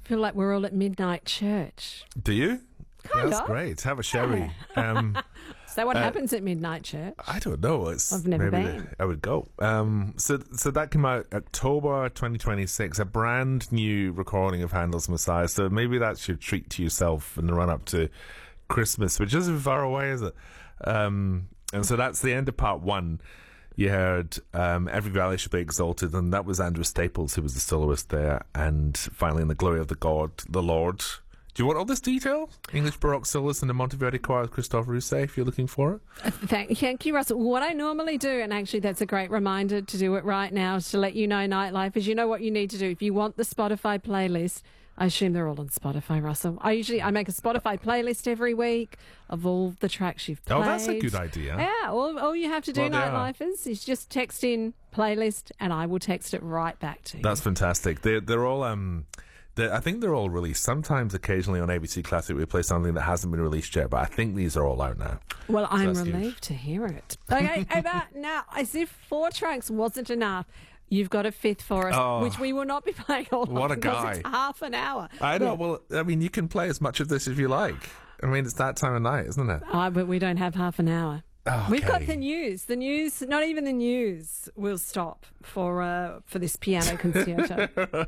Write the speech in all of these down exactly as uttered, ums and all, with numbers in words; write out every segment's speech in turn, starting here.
feel like we're all at midnight church. Do you? Kind That's of. great. Have a sherry. Um, So what Uh, happens at midnight church? I don't know. It's I've never maybe been. I would go. Um, so, so that came out October twenty twenty-six. A brand new recording of Handel's Messiah. So maybe that's your treat to yourself in the run up to Christmas, which isn't far away, is it? Um, and so that's the end of part one. You heard um, Every Valley Shall Be Exalted, and that was Andrew Staples, who was the soloist there. And finally, In the Glory of the God, the Lord. Do you want all this detail? English Baroque soloist in the Monteverdi Choir with Christophe Rousset, if you're looking for it. Uh, Thank, thank you, Russell. What I normally do, and actually that's a great reminder to do it right now, is to let you know, Nightlife, is you know what you need to do. If you want the Spotify playlist, I assume they're all on Spotify, Russell. I usually, I make a Spotify playlist every week of all the tracks you've played. Oh, that's a good idea. Yeah, all, all you have to do, Well, yeah. Nightlifers, is just text in playlist and I will text it right back to you. That's fantastic. They're, they're all... Um, they're, I think they're all released. Sometimes, occasionally on A B C Classic, we play something that hasn't been released yet, but I think these are all out now. Well, I'm that's huge. relieved to hear it. Okay, Ava, now, as if four tracks wasn't enough, you've got a fifth for us, Oh. which we will not be playing all What of a because guy. it's half an hour. I know. Look, Well, I mean, you can play as much of this as you like. I mean, it's that time of night, isn't it? Ah, but we don't have half an hour. Okay. We've got the news. The news, not even the news will stop for uh, for this piano concerto.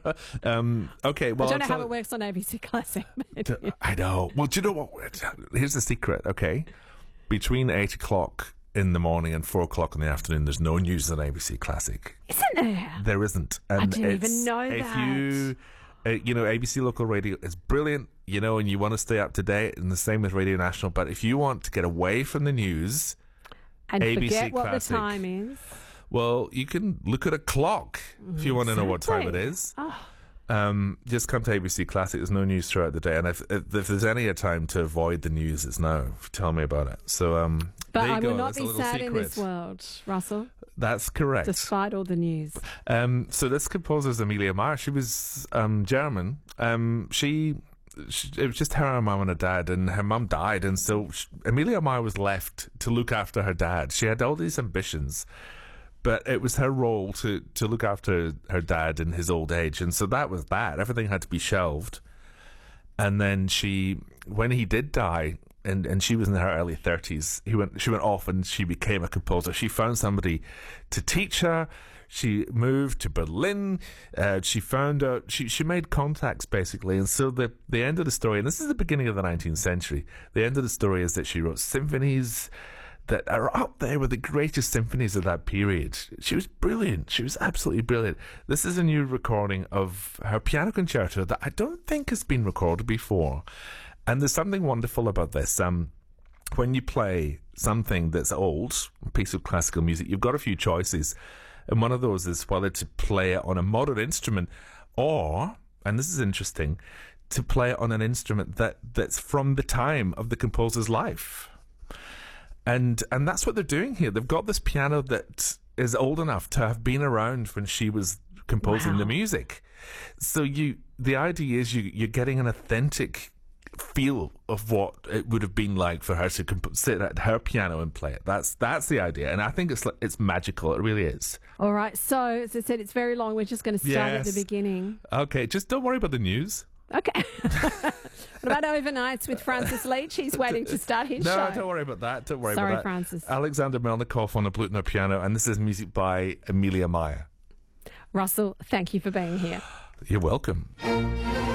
um, okay, well... I don't know I'll how tell- it works on A B C Classic. but- I know. Well, do you know what? Here's the secret, okay? Between eight o'clock in the morning and four o'clock in the afternoon, there's no news on A B C Classic. Isn't there? There isn't. And didn't even it's- know if that. you, uh, you know, A B C Local Radio is brilliant, you know, and you want to stay up to date, and the same with Radio National. But if you want to get away from the news, And A B C forget what Classic. the time is. well, you can look at a clock if you want to know what time it Exactly. is. Oh. Um, just come to A B C Classic. There's no news throughout the day, and if, if, if there's any time to avoid the news, it's now. Tell me about it. So, um, But there you I go. will not That's a be little sad secret. in this world, Russell, That's correct. despite all the news. Um, so this composer's Amelia Meyer. She was um, German. Um, she, she, it was just her, her mum and her dad, and her mum died, and so she, Amelia Meyer was left to look after her dad. She had all these ambitions, but it was her role to to look after her dad in his old age, and so that was that. Everything had to be shelved. And then she, when he did die, and, and she was in her early thirties, he went. She went off and she became a composer. She found somebody to teach her. She moved to Berlin. Uh, she found out. She she made contacts basically, and so the the end of the story. And this is the beginning of the nineteenth century. The end of the story is that she wrote symphonies that are up there with the greatest symphonies of that period. She was brilliant. She was absolutely brilliant. This is a new recording of her piano concerto that I don't think has been recorded before. And there's something wonderful about this. Um, when you play something that's old, a piece of classical music, you've got a few choices. And one of those is whether to play it on a modern instrument or, and this is interesting, to play it on an instrument that, that's from the time of the composer's life. And and that's what they're doing here. They've got this piano that is old enough to have been around when she was composing Wow. the music. So you, the idea is you you're getting an authentic feel of what it would have been like for her to comp- sit at her piano and play it. That's that's the idea, and I think it's it's magical. It really is. All right, so as I said, it's very long. We're just going to start at Yes. the beginning. Okay, just don't worry about the news. Okay. What about Overnights with Francis Leach? He's waiting to start his No, show. don't worry about that. Don't worry Sorry, about that. Francis. Alexander Melnikov on the Blutner piano, and this is music by Amelia Meyer. Russell, thank you for being here. You're welcome.